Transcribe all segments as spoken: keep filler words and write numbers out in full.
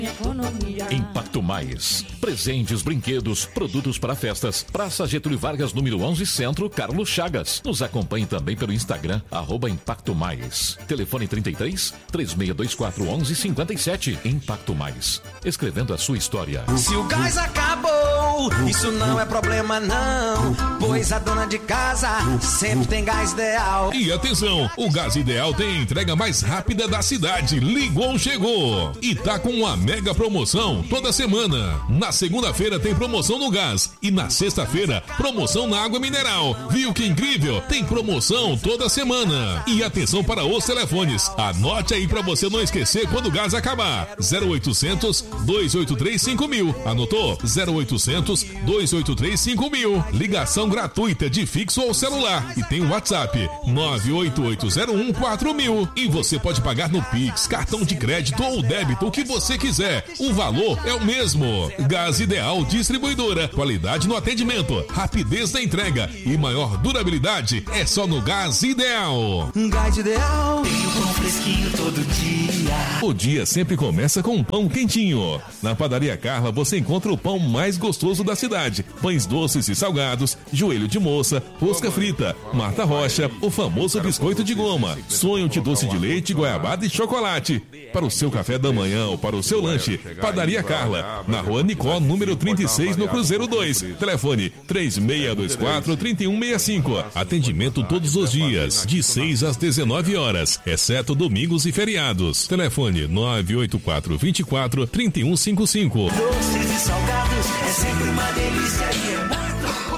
Impacto Mais. Presentes, brinquedos, produtos para festas. Praça Getúlio Vargas, número onze, Centro, Carlos Chagas. Nos acompanhe também pelo Instagram, arroba Impacto Mais. Telefone trinta e três, três seis dois quatro, onze cinquenta e sete. Impacto Mais. Escrevendo a sua história. Se o gás acabou, isso não é problema não, pois a dona de casa sempre tem Gás Ideal. E atenção, o Gás Ideal tem a entrega mais rápida da cidade. Ligou, chegou. E tá com uma mega promoção toda semana. Na segunda-feira tem promoção no gás e na sexta-feira promoção na água mineral. Viu que incrível? Tem promoção toda semana. E atenção para os telefones. Anote aí para você não esquecer quando o gás acabar. zero oitocentos, dois oito três, cinco mil. Anotou? zero oitocentos, dois oito três, cinco mil. Ligação gratuita de fixo ou celular. E tem o WhatsApp nove oito oito zero um quatro mil. E você pode pagar no Pix, cartão de crédito ou débito, o que você quiser. O valor é o mesmo. Gás Ideal Distribuidora. Qualidade no atendimento, rapidez na entrega e maior durabilidade é só no Gás Ideal. Gás Ideal. Tem o pão fresquinho todo dia. O dia sempre começa com um pão quentinho. Na Padaria Carla você encontra o pão mais gostoso da cidade. Pães doces e salgados, joelho de moça, rosca frita, Marta Rocha, o famoso biscoito de goma, sonho de doce de leite, goiabada e chocolate. Para o seu café da manhã ou para o seu lanche, Padaria Carla, na Rua Nicó, número trinta e seis, no Cruzeiro dois. Telefone três seis dois quatro, três um seis cinco. Atendimento todos os dias, de seis às dezenove horas, exceto domingos e feriados. Telefone nove oito quatro, dois quatro, três um cinco cinco. Doces e salgados é sempre uma delícia e é muito.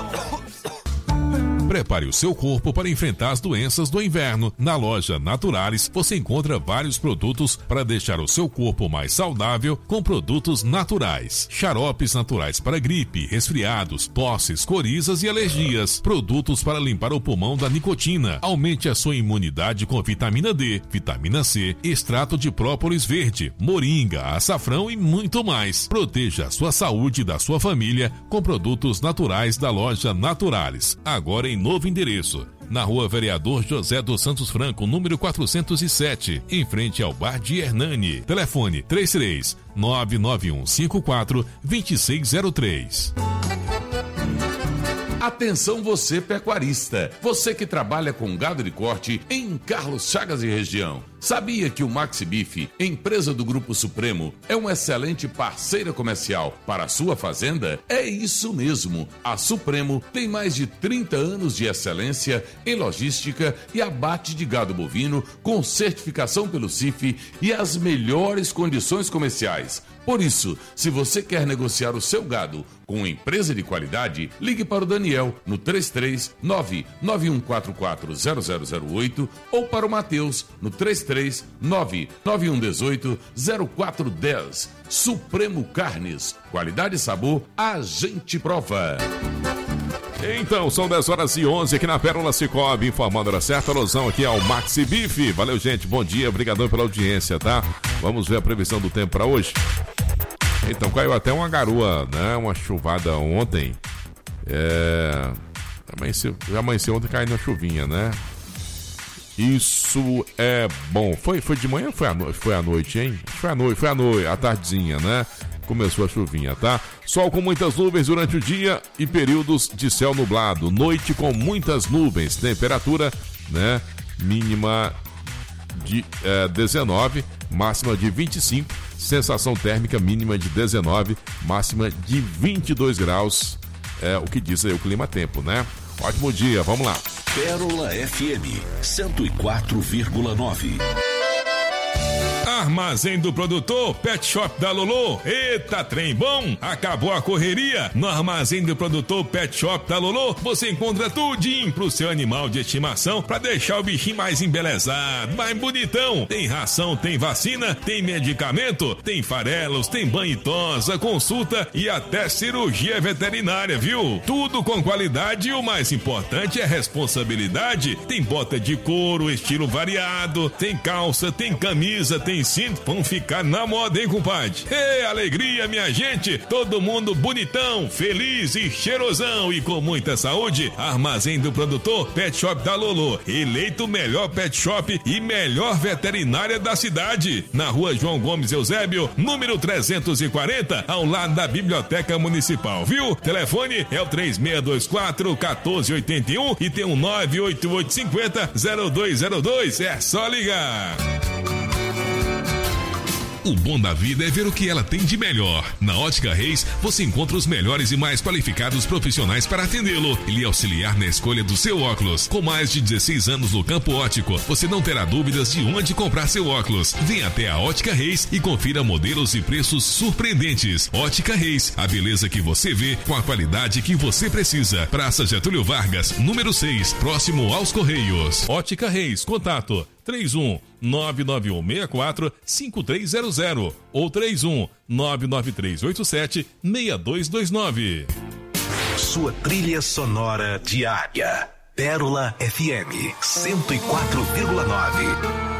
Prepare o seu corpo para enfrentar as doenças do inverno. Na loja Naturalis, você encontra vários produtos para deixar o seu corpo mais saudável com produtos naturais. Xaropes naturais para gripe, resfriados, tosses, corizas e alergias. Produtos para limpar o pulmão da nicotina. Aumente a sua imunidade com vitamina D, vitamina C, extrato de própolis verde, moringa, açafrão e muito mais. Proteja a sua saúde e da sua família com produtos naturais da loja Naturalis. Agora em novo endereço, na Rua Vereador José dos Santos Franco, número quatrocentos e sete, em frente ao Bar de Hernani. Telefone três três nove nove um cinco quatro dois seis zero três. Atenção você pecuarista, você que trabalha com gado de corte em Carlos Chagas e região. Sabia que o Maxi Beef, empresa do Grupo Supremo, é uma excelente parceira comercial para a sua fazenda? É isso mesmo, a Supremo tem mais de trinta anos de excelência em logística e abate de gado bovino com certificação pelo C I F e as melhores condições comerciais. Por isso, se você quer negociar o seu gado com uma empresa de qualidade, ligue para o Daniel no três três nove, nove um quatro quatro, zero zero zero oito ou para o Matheus no três três nove, nove um um oito, zero quatro um zero. Supremo Carnes, qualidade e sabor, a gente prova. Então, são dez horas e onze aqui na Pérola Cicobi, informando a hora certa, alusão aqui ao Maxi Beef. Valeu, gente, bom dia, obrigadão pela audiência, tá? Vamos ver a previsão do tempo para hoje. Então, caiu até uma garoa, né? Uma chuvada ontem. É... Amanheceu, já amanheceu ontem caindo uma chuvinha, né? Isso é bom. Foi, foi de manhã ou foi à noite? Foi à noite, hein? Foi à noite, foi à noite, à tardezinha, né? Começou a chuvinha, tá? Sol com muitas nuvens durante o dia e períodos de céu nublado. Noite com muitas nuvens. Temperatura, né? Mínima de eh, dezenove, máxima de vinte e cinco. Sensação térmica mínima de dezenove, máxima de vinte e dois graus. É o que diz aí o clima-tempo, né? Ótimo dia, vamos lá. Pérola F M cento e quatro vírgula nove. Armazém do Produtor, Pet Shop da Lolô. Eita, trem bom! Acabou a correria? No Armazém do Produtor, Pet Shop da Lolô, você encontra tudinho pro seu animal de estimação pra deixar o bichinho mais embelezado, mais bonitão. Tem ração, tem vacina, tem medicamento, tem farelos, tem banho e tosa, consulta e até cirurgia veterinária, viu? Tudo com qualidade e o mais importante é responsabilidade. Tem bota de couro, estilo variado, tem calça, tem camisa, tem em cinto vão ficar na moda, hein, compadre? Ê, alegria, minha gente! Todo mundo bonitão, feliz e cheirosão e com muita saúde. Armazém do Produtor, Pet Shop da Lolo, eleito melhor pet shop e melhor veterinária da cidade. Na rua João Gomes Eusébio, número trezentos e quarenta, ao lado da Biblioteca Municipal, viu? Telefone é o três seis dois quatro, um quatro oito um e tem um nove oito oito cinco zero, zero dois zero dois. É só ligar. O bom da vida é ver o que ela tem de melhor. Na Ótica Reis, você encontra os melhores e mais qualificados profissionais para atendê-lo e lhe auxiliar na escolha do seu óculos. Com mais de dezesseis anos no campo óptico, você não terá dúvidas de onde comprar seu óculos. Venha até a Ótica Reis e confira modelos e preços surpreendentes. Ótica Reis, a beleza que você vê com a qualidade que você precisa. Praça Getúlio Vargas, número seis, próximo aos Correios. Ótica Reis, contato três um nove nove um seis quatro cinco três zero zero ou três um nove nove três oito sete seis dois dois nove. Sua trilha sonora diária. Pérola F M cento e quatro vírgula nove.